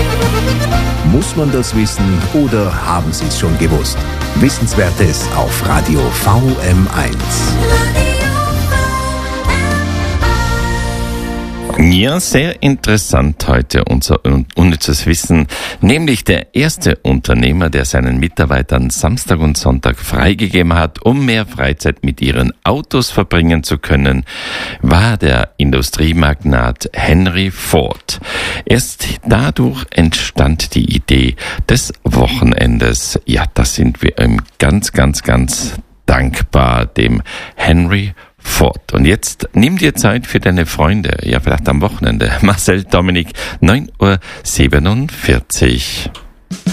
Muss man das wissen oder haben Sie es schon gewusst? Wissenswertes auf Radio VM1. Ja, sehr interessant heute unser unnützes Wissen. Nämlich der erste Unternehmer, der seinen Mitarbeitern Samstag und Sonntag freigegeben hat, um mehr Freizeit mit ihren Autos verbringen zu können, war der Industriemagnat Henry Ford. Erst dadurch entstand die Idee des Wochenendes. Ja, da sind wir ihm ganz dankbar, dem Henry Ford. Und jetzt nimm dir Zeit für deine Freunde, ja vielleicht am Wochenende. Marcel Dominik, 9:47 Uhr.